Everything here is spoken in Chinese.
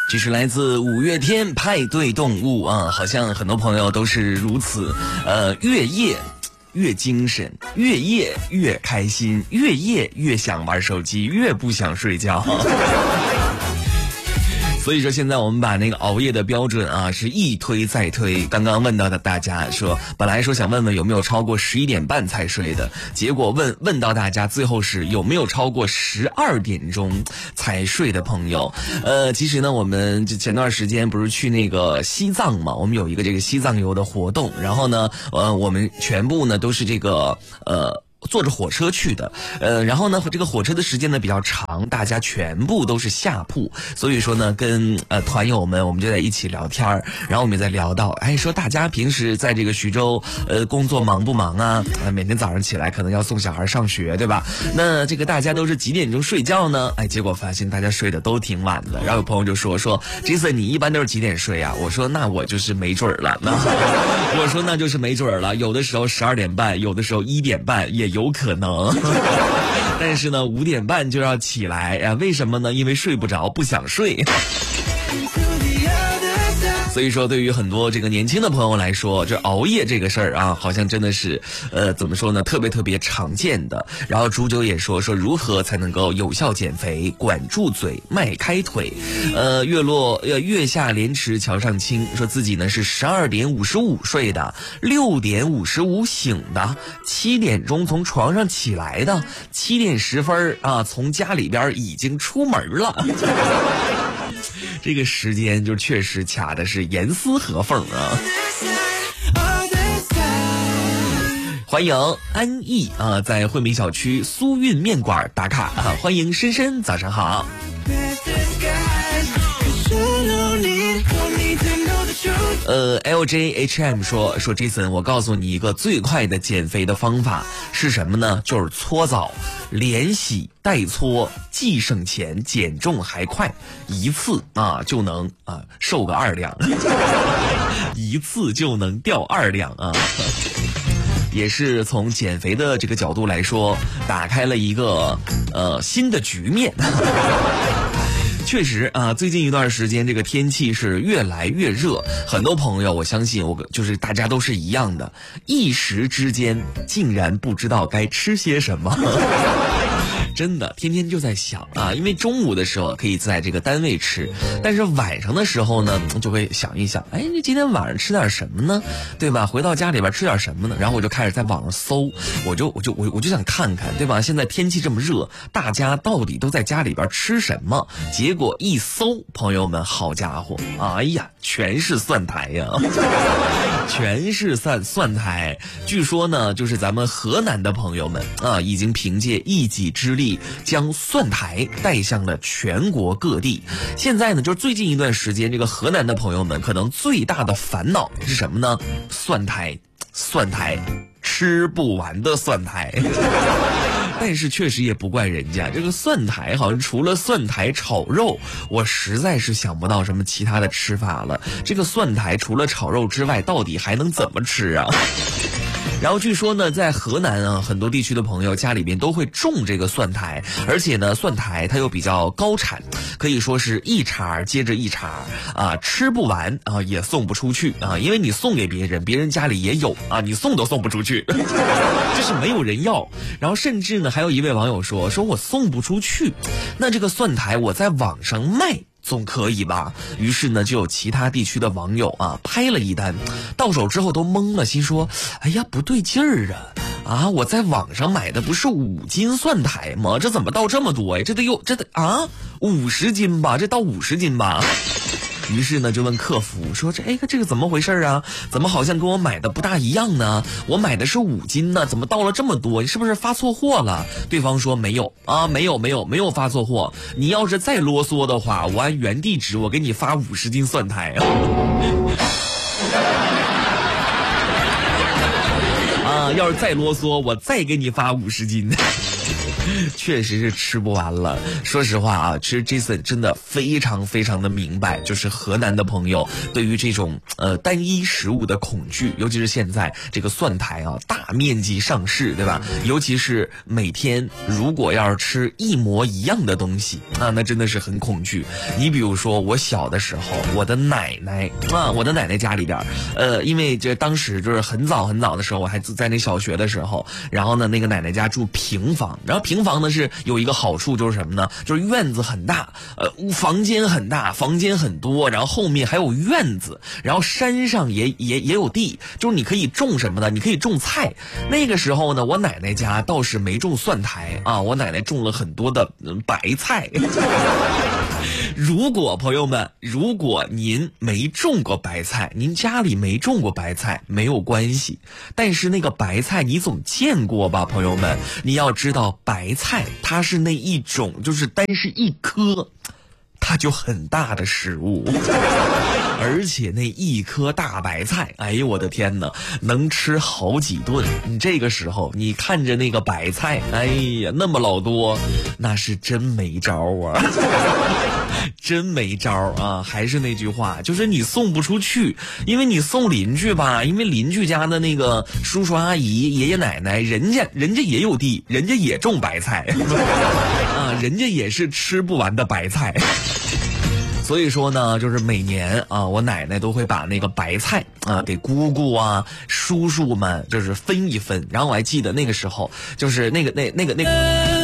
这是来自五月天派对动物啊，好像很多朋友都是如此。越夜越精神，越夜越开心，越夜越想玩手机，越不想睡觉。所以说现在我们把那个熬夜的标准啊是一推再推。刚刚问到的大家说，本来说想问问有没有超过11点半才睡的，结果问到大家最后是有没有超过12点钟才睡的朋友。其实呢我们前段时间不是去那个西藏嘛，我们有一个这个西藏游的活动，然后呢我们全部呢都是这个坐着火车去的，然后呢这个火车的时间呢比较长，大家全部都是下铺，所以说呢跟团友们我们就在一起聊天，然后我们也在聊到，说大家平时在这个徐州工作忙不忙啊？每天早上起来可能要送小孩上学，对吧？那这个大家都是几点钟睡觉呢？结果发现大家睡得都挺晚的，然后有朋友就说 Jason 你一般都是几点睡啊？我说那我就是没准了，我说那就是没准了，有的时候12点半，有的时候1点半也有可能。但是呢5点半就要起来呀，为什么呢？因为睡不着，不想睡。所以说对于很多这个年轻的朋友来说，这熬夜这个事儿啊，好像真的是怎么说呢，特别常见的。然后朱九也说如何才能够有效减肥，管住嘴，迈开腿。月下莲池桥上清说自己呢是12点55睡的，6点55醒的，7点钟从床上起来的，7点10分啊从家里边已经出门了。这个时间就确实卡的是严丝合缝啊！欢迎安逸啊，在惠民小区苏韵面馆打卡啊！欢迎深深，早上好。LJHM 说 Jason 我告诉你一个最快的减肥的方法是什么呢？就是搓澡，连洗带搓，既省钱减重还快，一次啊就能瘦个2两，一次就能掉2两啊！也是从减肥的这个角度来说，打开了一个新的局面。确实啊，最近一段时间这个天气是越来越热，很多朋友我相信就是大家都是一样的，一时之间竟然不知道该吃些什么。真的天天就在想啊，因为中午的时候可以在这个单位吃，但是晚上的时候呢就会想一想，你今天晚上吃点什么呢？对吧？回到家里边吃点什么呢？然后我就开始在网上搜，我就想看看，对吧？现在天气这么热，大家到底都在家里边吃什么？结果一搜，朋友们，好家伙，全是蒜苔呀，全是蒜苔。据说呢，就是咱们河南的朋友们啊，已经凭借一己之力将蒜苔带向了全国各地。现在呢，就是最近一段时间，这个河南的朋友们可能最大的烦恼是什么呢？蒜苔，吃不完的蒜苔。但是确实也不怪人家，这个蒜苔好像除了蒜苔炒肉，我实在是想不到什么其他的吃法了。这个蒜苔除了炒肉之外，到底还能怎么吃啊？然后据说呢，在河南啊，很多地区的朋友家里边都会种这个蒜苔，而且呢，蒜苔它又比较高产，可以说是一茬接着一茬啊，吃不完啊，也送不出去啊，因为你送给别人，别人家里也有啊，你送都送不出去，就是没有人要。然后甚至呢，还有一位网友说我送不出去，那这个蒜苔我在网上卖总可以吧？于是呢，就有其他地区的网友啊拍了一单，到手之后都懵了，心说：不对劲儿啊！我在网上买的不是5斤蒜苔吗？这怎么到这么多呀？这得50斤吧？这到50斤吧？于是呢，就问客服说：这个怎么回事啊？怎么好像跟我买的不大一样呢？我买的是5斤呢，怎么到了这么多？你是不是发错货了？对方说没有啊，没有发错货。你要是再啰嗦的话，我按原地址我给你发50斤蒜苔啊！要是再啰嗦，我再给你发50斤。 确实是吃不完了。说实话啊，其实 Jason 真的非常非常的明白，就是河南的朋友对于这种单一食物的恐惧，尤其是现在这个蒜苔啊大面积上市，对吧？尤其是每天如果要是吃一模一样的东西啊，那真的是很恐惧。你比如说我小的时候，我的奶奶家里边，因为这当时就是很早很早的时候，我还在那小学的时候，然后呢那个奶奶家住平房，然后平房呢是有一个好处就是什么呢？就是院子很大，房间很大，房间很多，然后后面还有院子，然后山上也有地，就是你可以种什么呢？你可以种菜。那个时候呢，我奶奶家倒是没种蒜苔啊，我奶奶种了很多的白菜。如果朋友们，如果您没种过白菜，您家里没种过白菜没有关系，但是那个白菜你总见过吧，朋友们？你要知道白菜它是那一种，就是单是一颗它就很大的食物，而且那一颗大白菜，哎呦我的天哪，能吃好几顿。你这个时候你看着那个白菜，哎呀那么老多，那是真没招啊。真没招啊！还是那句话，就是你送不出去，因为你送邻居吧，因为邻居家的那个叔叔阿姨、爷爷奶奶，人家也有地，人家也种白菜啊，人家也是吃不完的白菜。所以说呢，就是每年啊，我奶奶都会把那个白菜啊给姑姑啊、叔叔们就是分一分。然后我还记得那个时候，就是那个